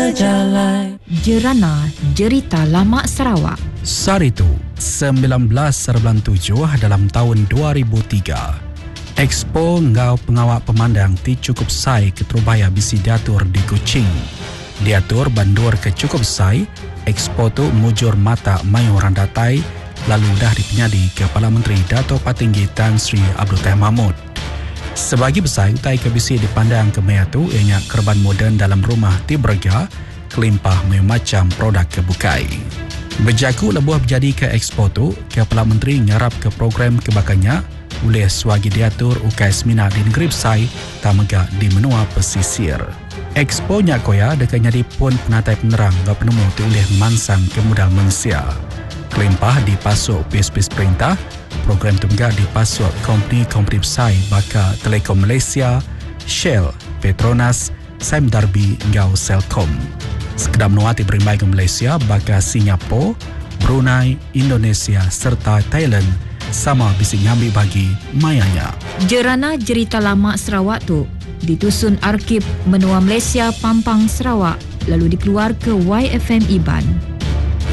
Majalai. Jerana Jerita Lama Sarawak. Saritu 1997 dalam tahun 2003. Expo Ngau Pengawak Pemandang ti cukup sai ke Terubaya bisi diatur di Kuching. Diatur bandur ke cukup sai, Expo tu mujur mata mayu randatai, lalu dah dipenyadi Kepala Menteri Dato' Patinggi Tan Sri Abdul Tahir Mahmud. Sebagi besar utai ke bisi dipandang ke maya tu ianya kerban moden dalam rumah ti berga, kelimpah macam produk kebukai. Berjaku lebuh berjadi ke Expo tu, Kepala Menteri nyarap ke program kebakannya oleh swagi diatur ukai seminar di negeri Besai tamega di menua pesisir. Expo nyakoya dekat nyadi pun penatai penerang dan penemu tu oleh mansang kemudal Malaysia. Kelimpah dipasuk pis-pis perintah, program tu juga dipasuk kompeni-kompeni besar baka Telekom Malaysia, Shell, Petronas, Sime Darby hingga Celcom. Sekedar menuati berimbai ke Malaysia baka Singapura, Brunei, Indonesia serta Thailand sama bisi nyambi bagi mayanya. Jerana Jerita Lama Sarawak tu ditusun Arkib Menua Malaysia Pampang Sarawak lalu dikeluar ke YFM Iban.